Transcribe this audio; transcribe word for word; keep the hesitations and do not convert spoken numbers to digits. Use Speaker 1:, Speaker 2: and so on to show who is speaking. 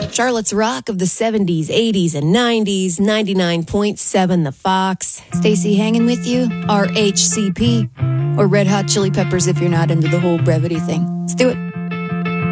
Speaker 1: Charlotte's Rock of the seventies, eighties, and nineties, ninety-nine point seven The Fox.
Speaker 2: Stacey hanging with you? R H C P. Or Red Hot Chili Peppers if you're not into the whole brevity thing. Let's do it.